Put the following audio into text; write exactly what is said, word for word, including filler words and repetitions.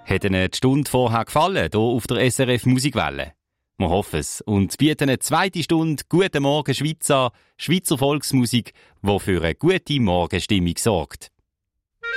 Hat Ihnen die Stunde vorher gefallen, hier auf der S R F Musikwelle? Wir hoffen es und bieten eine zweite Stunde «Guten Morgen Schweiz» an, Schweizer Volksmusik, die für eine gute Morgenstimmung sorgt.